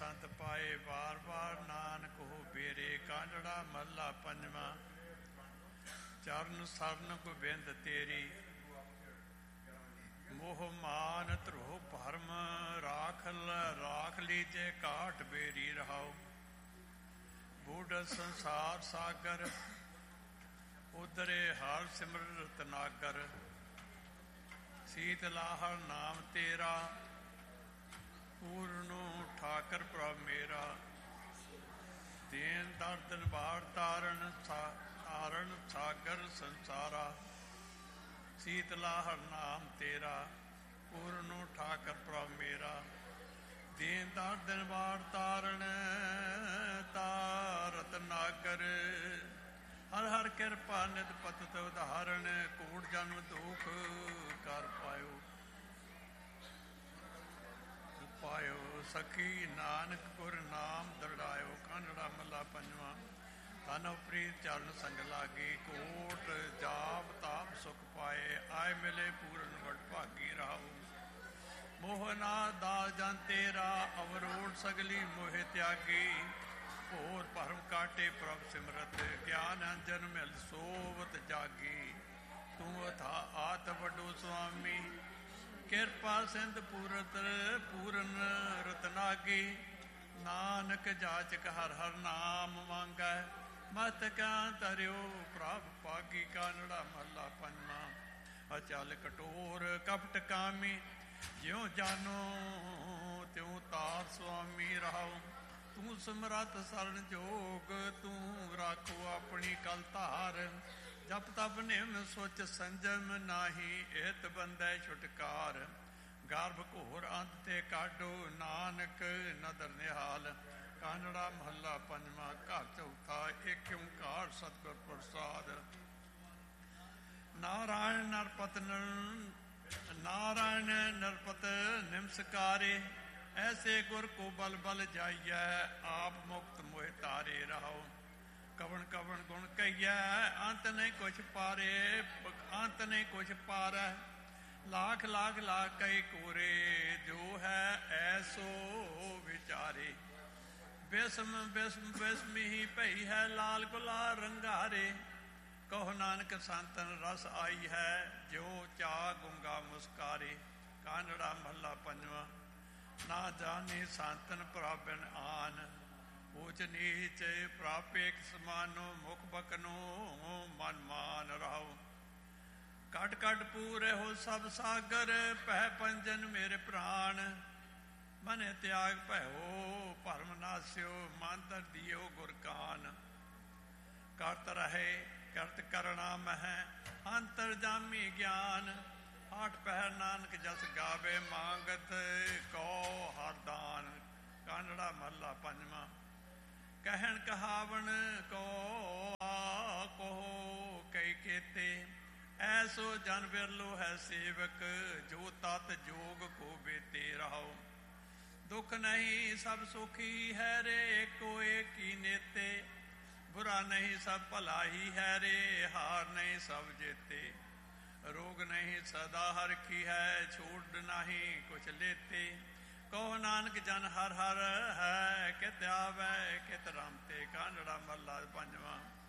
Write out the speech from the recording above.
ਸੰਤ ਪਾਏ ਵਾਰ ਵਾਰ ਨਾਨਕ ਹੋ ਬੇਰੇ। ਕਾਂਝੜਾ ਮਹਲਾ ਪੰਜਵਾਂ। ਚਰਨ ਸਰਨ ਗੋਬਿੰਦ ਤੇਰੀ, ਮੋਹ ਮਾਨ ਧਰੋ ਭਰਮ। ਰਾਖ ਲੀਜੇ ਕਾਟ ਬੇਰੀ ਰਹਾਓ। ਬੂਢ ਸੰਸਾਰ ਸਾਗਰ, ਉਦਰੇ ਹਰ ਸਿਮਰਤ ਨਾਗਰ। ਸੀਤ ਲਾਹਰ ਨਾਮ ਤੇਰਾ, ਪੂਰਨੋ ਠਾਕਰ ਪ੍ਰਭ ਮੇਰਾ। ਦੇਨ ਦਰਦ ਨਿਵਾਰ ਤਾਰਨ ਸਾਗਰ ਸੰਸਾਰਾ। ਸੀਤ ਲਾਹਰ ਨਾਮ ਤੇਰਾ, ਪੂਰਨੋ ਠਾਕਰ ਪ੍ਰਭ ਮੇਰਾ। ਦੇਨ ਦਰਦ ਨਿਵਾਰ ਤਾਰਨ ਤਾਰਤ ਨਾਗਰ। ਹਰ ਹਰ ਕਿਰਪਾ ਨਿਤ ਪਤਿਤ ਉਦਾਹਰਣ। ਕੋਟ ਜਨਮ ਦੁਖ ਕਰ ਪਾਇਓ ਸਖੀ ਨਾਨਕ ਗੁਰ ਨਾਮ ਦਰੜਾਇਓ। ਕਾਂਝੜਾ ਮਹਲਾ ਪੰਜਵਾਂ। ਤਨ ਪ੍ਰੀਤ ਚਰਨ ਸੰਗ ਲਾਗੀ, ਕੋਟ ਜਾਪ ਤਾਪ ਸੁਖ ਪਾਏ। ਆਏ ਮਿਲੇ ਪੂਰਨ ਵਡ ਭਾਗੀ ਰਾਹੂ। ਮੋਹ ਨਾ ਦਾਸ ਜਨ ਤੇਰਾ, ਅਵਰੋੜ ਸਗਲੀ ਮੋਹਿ ਤਿਆਗੀ। ਹੋਰ ਭਰਮ ਕਾਟੇ ਪ੍ਰਭ ਸਿਮਰਤ, ਗਿਆਨ ਅੰਜਨ ਮਿਲ ਸੋਵਤ ਜਾਗੀ। ਤੂੰ ਅਥਾ ਆਤ ਵੱਡੋ ਸੁਆਮੀ, ਕਿਰਪਾ ਸਿੰਧ ਪੂਰਨ ਰਤਨਾਗੀ। ਨਾਨਕ ਜਾਚਕ ਹਰ ਹਰ ਨਾਮ ਮੰਗੈ, ਮਤ ਕਾਂ ਤਰਿਓ ਪ੍ਰਭ ਪਾਗੀ। ਕਾਂਝੜਾ ਮਹਲਾ ਪੰਜਵਾਂ। ਅਚਲ ਕਟੋਰ ਕਪਟ ਕਾਮੀ, ਜਿਉ ਜਾਨੋ ਤਿਉ ਤਾਰ ਸੁਆਮੀ ਰਹਾਉ। ਤੂੰ ਸਮਰੱਥ ਸਰਣ ਜੋਗ, ਤੂੰ ਰਾਖੋ ਆਪਣੀ ਕਲ ਧਾਰ। ਜਪ ਤਪ ਨਿਮ ਸੋਚ ਸੰਜਮ, ਨਾਹੀ ਏਤ ਬੰਦੈ ਛੁਟਕਾਰ। ਗਰਭ ਘੋਰ ਅੰਤ ਤੇ ਕਾਢੋ, ਨਾਨਕ ਨਦਰ ਨਿਹਾਲ। ਕਾਂਝੜਾ ਮਹੱਲਾ ਪੰਜਵਾਂ। ਘਰ ਚੌਥਾ। ਏਕ ਓਂਕਾਰ ਸਤਿਗੁਰ ਪ੍ਰਸਾਦ। ਨਾਰਾਇਣ ਨਰਪਤ ਨਿਮਸਕਾਰੇ। ਐਸੇ ਗੁਰ ਕੋ ਬਲ ਬਲ ਜਾਈਐ, ਆਪ ਮੁਕਤ ਮੋਹਿ ਤਾਰੇ ਰਹਾਓ। ਕਵਣ ਕਵਣ ਗੁਣ ਕਹੀਐ, ਅੰਤ ਨਹੀਂ ਕੁਛ ਪਾਰੇ। ਅੰਤ ਨਹੀਂ ਕੁਛ ਪਾਰੈ, ਲਾਖ ਲਾਖ ਲਾਖ ਕਈ ਕੋਰੇ। ਜੋ ਹੈ ਐਸੋ ਵਿਚਾਰੇ। ਬਿਸਮ ਬਿਸਮ ਬਿਸਮ ਹੀ ਭਈ ਹੈ, ਲਾਲ ਗੁਲਾਲ ਰੰਗਾਰੇ। ਕਹੋ ਨਾਨਕ ਸੰਤਨ ਰਸ ਆਈ ਹੈ, ਜੋ ਚਾ ਗੁੰਗਾ ਮੁਸਕਾਰੇ। ਕਾਂਝੜਾ ਮਹਲਾ ਪੰਜਵਾਂ। ਨਾ ਜਾਣੇ ਸੰਤਨ ਪ੍ਰਭਨ ਆਨ, ਊਚ ਨੀਚ ਪ੍ਰਾਪੇਕ ਸਮਾਨੋ। ਮੁਖ ਬਕਨੋ ਮਨ ਮਾਨ ਰਹਾਓ। ਕੱਟ ਕੱਟ ਪੂਰੇ ਹੋ ਸਭ ਸਾਗਰ, ਪਹਿ ਪੰਜਨ ਮੇਰੇ ਪ੍ਰਾਣ। ਮਨ ਤਿਆਗ ਭਇਓ ਭਰਮ ਨਾਸਿਓ, ਮਨ ਦਰ ਦਿਓ ਗੁਰ ਕਾਨ। ਕਰਤ ਰਹੇ ਕਰਤ ਕਰਣਾ ਮਹਿ, ਅੰਤਰ ਜਾਮੀ ਗਿਆਨ। ਆਠ ਪਹਿਰ ਨਾਨਕ ਜਸ ਗਾਵੇ, ਮੰਗਤ ਕੋ ਹਰ ਦਾਨ। ਕਾਂਝੜਾ ਮਹਲਾ ਪੰਜਵਾਂ। ਕਹਿਣ ਕਹਾਵਣ ਕੋ ਕਹੋ ਕਈ ਕੇਤੇ। ਐਸੋ ਜਨ ਬਿਰਲੋ ਹੈ ਸੇਵਕ, ਜੋ ਤਤ ਜੋਗ ਕੋ ਬੇਤੇ ਰਹਾਓ। ਦੁੱਖ ਨਹੀਂ ਸਭ ਸੁਖੀ ਹੈ ਰੇ, ਏਕੋ ਏਕ ਹੀ ਨੇਤੇ। ਬੁਰਾ ਨਹੀਂ ਸਭ ਭਲਾ ਹੀ ਹੈ ਰੇ, ਹਾਰ ਨਹੀਂ ਸਭ ਜੇਤੇ। ਰੋਗ ਨਹੀਂ ਸਦਾ ਹਰਖੀ ਹੈ, ਛੂਟ ਨਹੀਂ ਕੁਛ ਲੇਤੇ। ਕਹੋ ਨਾਨਕ ਜਨ ਹਰ ਹਰ ਹੈ, ਕਿਤ ਆਵੈ ਕਿਤ ਰਮ ਤੇ। ਕਾਂਝੜਾ ਮਹਲਾ ਪੰਜਵਾਂ।